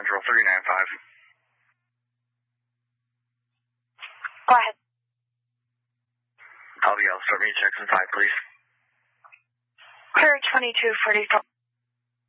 Central 395. Go ahead. LBL, start me checks in 5, please. Clear 2244.